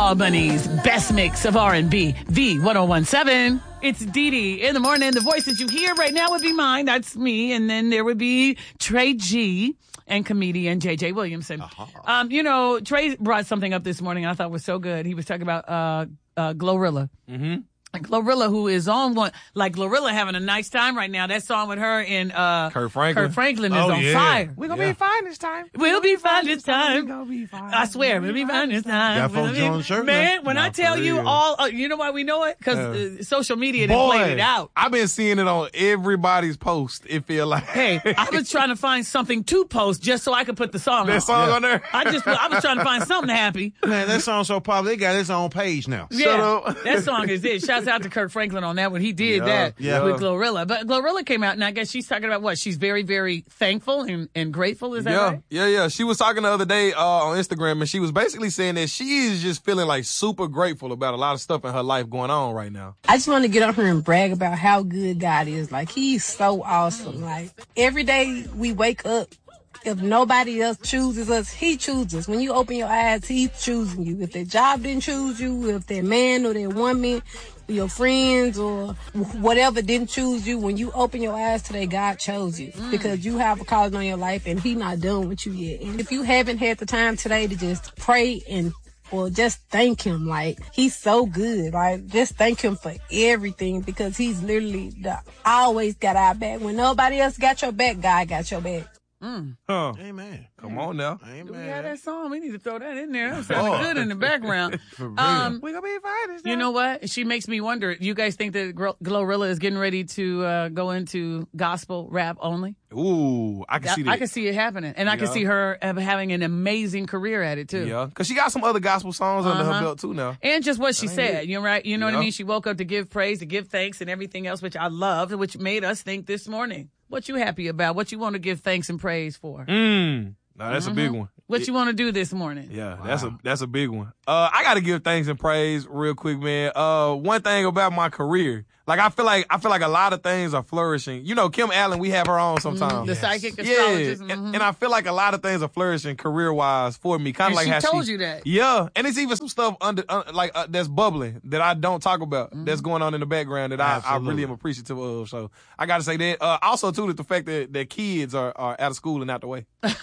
Albany's best mix of R&B, V1017. It's Dee Dee in the morning. The voice that you hear right now would be mine. That's me. And then there would be Trey G and comedian J.J. Williamson. Trey brought something up this morning I thought was so good. He was talking about Glorilla. Mm-hmm. And Glorilla, who is on one, like Glorilla having a nice time right now. That song with her and Kurt Franklin is on fire. We're going to be fine this time. We'll be fine this time. We're going to be fine. I swear, we'll be fine this time. Got folks on the shirt. Man, when I tell you all, you know why we know it? Because social media didn't play it out. I've been seeing it on everybody's post, it feel like. Hey, I was trying to find something to post just so I could put the song on. That song on there? I was trying to find something happy. Man, that song's so popular. They got its own page now. Yeah, that song is it. Shouts out to Kurt Franklin on that one. He did that with Glorilla. But Glorilla came out, and I guess she's talking about what? She's very, very thankful and grateful. Is that right? Yeah. She was talking the other day on Instagram, and she was basically saying that she is just feeling like super grateful about a lot of stuff in her life going on right now. I just want to get up here and brag about how good God is. Like, he's so awesome. Like, every day we wake up, if nobody else chooses us, he chooses. When you open your eyes, he's choosing you. If their job didn't choose you, if their man or their woman, your friends or whatever didn't choose you, when you open your eyes today, God chose you because you have a calling on your life and he not done with you yet. And if you haven't had the time today to just pray or just thank him, like, he's so good. Like, just thank him for everything because he's literally always got our back. When nobody else got your back, God got your back. Amen. Come on now. Amen. Do we have that song? We need to throw that in there. That sounded good in the background. For real. We're going to be fine. You know what? She makes me wonder. You guys think that Glorilla is getting ready to go into gospel rap only? Ooh, I can see that. I can see it happening. And I can see her having an amazing career at it, too. Yeah, because she got some other gospel songs under her belt, too, now. And just what she said, you're right. You know what I mean? She woke up to give praise, to give thanks, and everything else, which I loved, which made us think this morning. What you happy about? What you want to give thanks and praise for? No, that's a big one. What you want to do this morning? Yeah, that's a big one. I got to give thanks and praise real quick, man. One thing about my career, like I feel like a lot of things are flourishing. You know, Kim Allen, we have her on sometimes. The psychic astrologist. And I feel like a lot of things are flourishing career-wise for me. Kind of like how she told you that. Yeah, and it's even some stuff that's bubbling that I don't talk about that's going on in the background that I really am appreciative of. So I got to say that. Also, too, the fact that kids are out of school and out the way.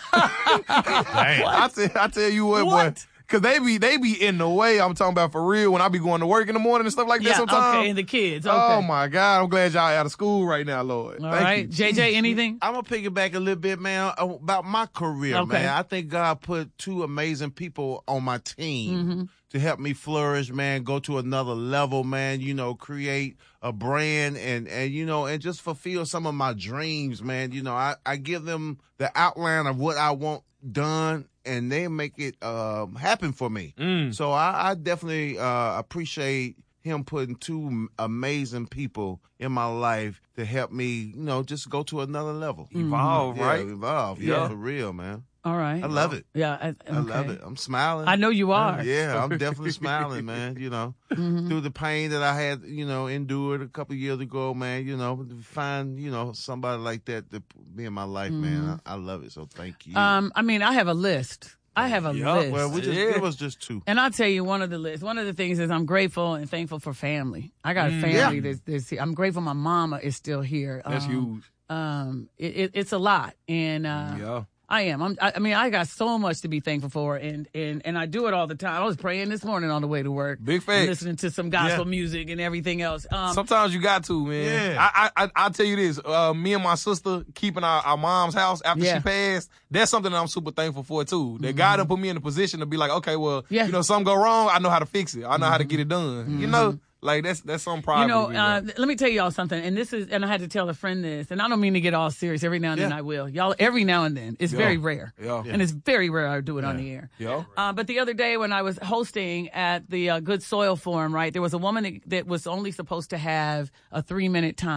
I tell you what, boy. Cause they be in the way. I'm talking about for real when I be going to work in the morning and stuff like that sometimes. Okay, and the kids. Okay. Oh my God, I'm glad y'all out of school right now, Lord. All Thank right, you. JJ, anything? I'm gonna piggyback a little bit, man, about my career, man. I think God put two amazing people on my team to help me flourish, man, go to another level, man, you know, create a brand and just fulfill some of my dreams, man. You know, I give them the outline of what I want done and they make it happen for me. So I definitely appreciate him putting two amazing people in my life to help me, you know, just go to another level. Evolve, right? Evolve. Yeah, for real, man. All right. I love it. Yeah, I love it. I'm smiling. I know you are. Yeah, I'm definitely smiling, man. You know, through the pain that I had, you know, endured a couple of years ago, man. You know, to find, you know, somebody like that to be in my life, man. I love it. So thank you. I mean, I have a list. List. Well, it was just two. And I'll tell you one of the things is I'm grateful and thankful for family. I got a family that's here. I'm grateful my mama is still here. That's huge. It's a lot. And I am. I got so much to be thankful for, and I do it all the time. I was praying this morning on the way to work. Big facts. Listening to some gospel music and everything else. Sometimes you got to, man. Yeah. I'll tell you this. Me and my sister keeping our mom's house after she passed, that's something that I'm super thankful for, too. That God done put me in a position to be like, okay, well, you know, something go wrong, I know how to fix it. I know how to get it done. You know? Like, that's some pride. You know, let me tell y'all something, and I had to tell a friend this, and I don't mean to get all serious. Every now and then I will. Y'all, every now and then. It's very rare. Yeah. And it's very rare I do it on the air. Yeah. But the other day when I was hosting at the Good Soil Forum, right, there was a woman that was only supposed to have a 3-minute time.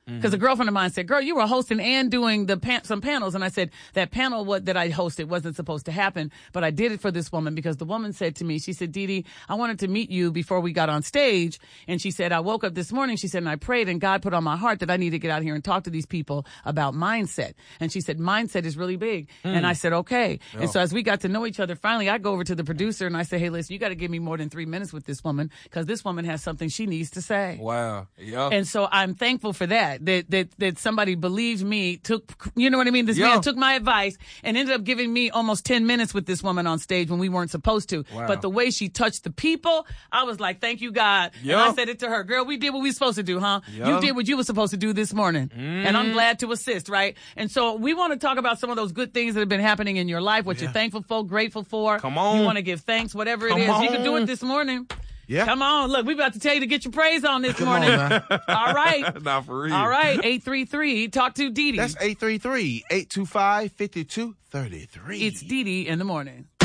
Because a girlfriend of mine said, girl, you were hosting and doing some panels. And I said, that panel that I hosted wasn't supposed to happen, but I did it for this woman because the woman said to me, she said, Dee Dee, I wanted to meet you before we got on stage. And she said, I woke up this morning, she said, and I prayed and God put on my heart that I need to get out here and talk to these people about mindset. And she said, mindset is really big. And I said, okay. Yeah. And so as we got to know each other, finally I go over to the producer and I say, hey, listen, you got to give me more than 3 minutes with this woman because this woman has something she needs to say. Wow. Yeah. And so I'm thankful for that somebody believed me, you know what I mean? This man took my advice and ended up giving me almost 10 minutes with this woman on stage when we weren't supposed to. Wow. But the way she touched the people, I was like, thank you, God. And I said it to her, girl, we did what we were supposed to do, huh? You did what you were supposed to do this morning. And I'm glad to assist, right? And so we want to talk about some of those good things that have been happening in your life, what you're thankful for, grateful for. Come on. You want to give thanks, whatever it is. You can do it this morning. Yeah. Come on. Look, we about to tell you to get your praise on this morning. All right. Not for real. All right. 833. Talk to Dee Dee. That's 833-825-5233. It's Dee Dee in the morning.